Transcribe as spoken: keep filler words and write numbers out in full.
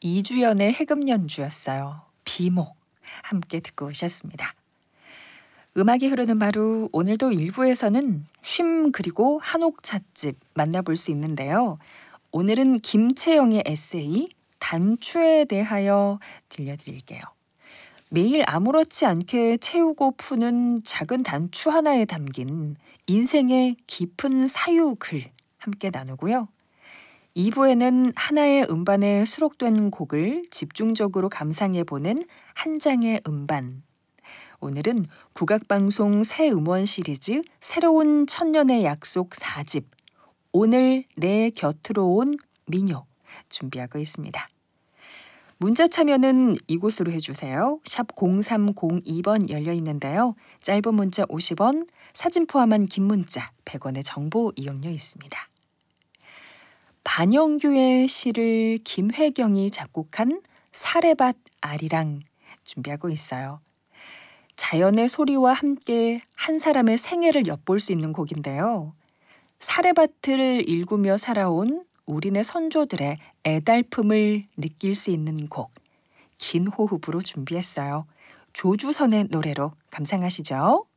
이주연의 해금 연주였어요. 비목 함께 듣고 오셨습니다. 음악이 흐르는 마루 오늘도 일부에서는 쉼 그리고 한옥 찻집 만나볼 수 있는데요. 오늘은 김채영의 에세이 단추에 대하여 들려드릴게요. 매일 아무렇지 않게 채우고 푸는 작은 단추 하나에 담긴 인생의 깊은 사유글 함께 나누고요. 이 부에는 하나의 음반에 수록된 곡을 집중적으로 감상해보는 한 장의 음반. 오늘은 국악방송 새 음원 시리즈 새로운 천년의 약속 사 집 오늘 내 곁으로 온 민요 준비하고 있습니다. 문자 참여는 이곳으로 해주세요. 샵 공삼공이 번 열려 있는데요. 짧은 문자 오십 원, 사진 포함한 긴 문자 백 원의 정보 이용료 있습니다. 반영규의 시를 김혜경이 작곡한 사레밭 아리랑 준비하고 있어요. 자연의 소리와 함께 한 사람의 생애를 엿볼 수 있는 곡인데요. 사레밭을 일구며 살아온 우리네 선조들의 애달픔을 느낄 수 있는 곡, 긴 호흡으로 준비했어요. 조주선의 노래로 감상하시죠.